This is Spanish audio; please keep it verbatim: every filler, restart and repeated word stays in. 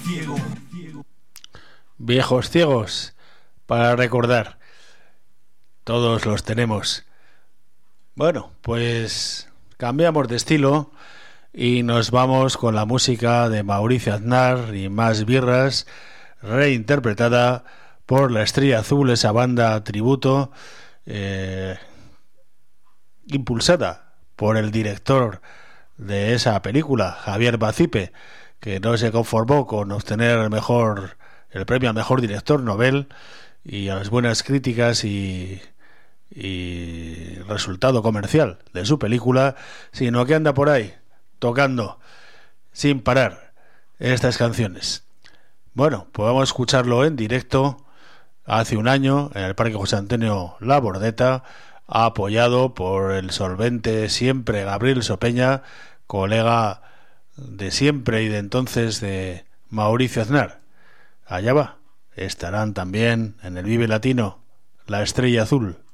Viejos ciegos, para recordar. Todos los tenemos. Bueno, pues cambiamos de estilo y nos vamos con la música de Mauricio Aznar y Más Birras, reinterpretada por La Estrella Azul, esa banda tributo eh, impulsada por el director de esa película, Javier Bacipe, que no se conformó con obtener el mejor el premio al mejor director Nobel y a las buenas críticas y, y resultado comercial de su película, sino que anda por ahí tocando sin parar estas canciones. Bueno, podemos escucharlo en directo hace un año en el Parque José Antonio La Bordeta, apoyado por el solvente siempre Gabriel Sopeña, colega de siempre y de entonces de Mauricio Aznar. Allá va, estarán también en el Vive Latino La Estrella Azul.